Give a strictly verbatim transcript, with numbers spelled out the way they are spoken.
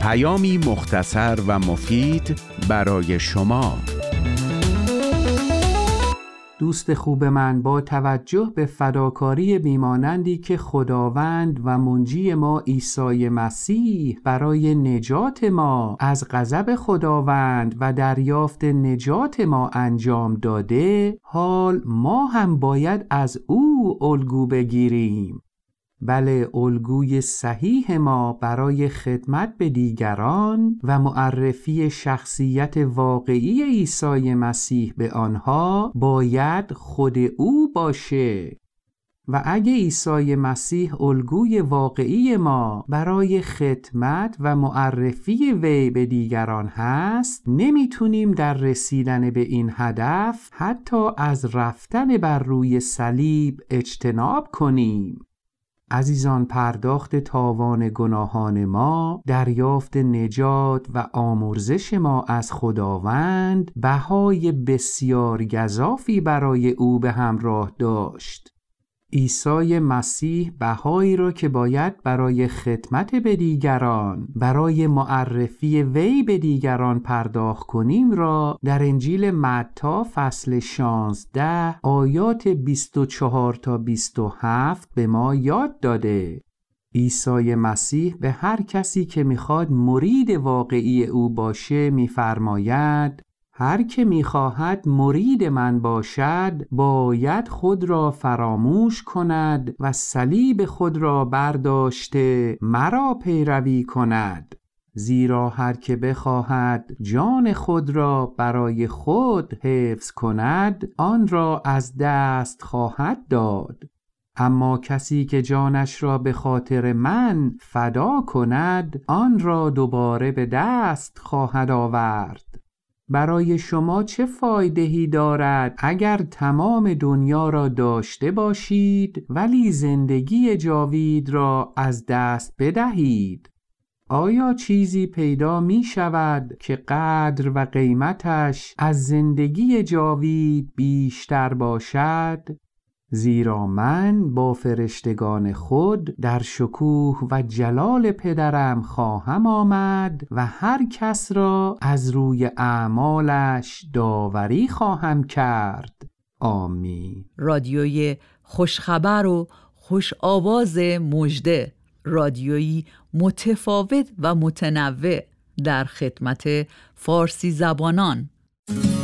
پیامی مختصر و مفید برای شما. دوست خوب من، با توجه به فداکاری بیمانندی که خداوند و منجی ما عیسی مسیح برای نجات ما از غضب خداوند و دریافت نجات ما انجام داده، حال ما هم باید از او الگو بگیریم. بله، الگوی صحیح ما برای خدمت به دیگران و معرفی شخصیت واقعی عیسی مسیح به آنها باید خود او باشه. و اگه عیسی مسیح الگوی واقعی ما برای خدمت و معرفی وی به دیگران هست، نمیتونیم در رسیدن به این هدف حتی از رفتن بر روی صلیب اجتناب کنیم. عزیزان، پرداخت تاوان گناهان ما، دریافت نجات و آمرزش ما از خداوند بهای بسیار گزافی برای او به همراه داشت. عیسی مسیح بهایی را که باید برای خدمت به دیگران، برای معرفی وی به دیگران پرداخت کنیم را در انجیل متی فصل شانزده آیات بیست و چهار تا بیست و هفت به ما یاد داده. عیسی مسیح به هر کسی که میخواد مرید واقعی او باشه میفرماید: هر که می‌خواهد مرید من باشد باید خود را فراموش کند و صلیب خود را برداشته مرا پیروی کند. زیرا هر که بخواهد جان خود را برای خود حفظ کند آن را از دست خواهد داد، اما کسی که جانش را به خاطر من فدا کند آن را دوباره به دست خواهد آورد. برای شما چه فایده‌ای دارد اگر تمام دنیا را داشته باشید ولی زندگی جاوید را از دست بدهید؟ آیا چیزی پیدا می شود که قدر و قیمتش از زندگی جاوید بیشتر باشد؟ زیرا من با فرشتگان خود در شکوه و جلال پدرم خواهم آمد و هر کس را از روی اعمالش داوری خواهم کرد. آمین. رادیوی خوشخبر و خوش آواز مژده، رادیویی متفاوت و متنوع در خدمت فارسی زبانان.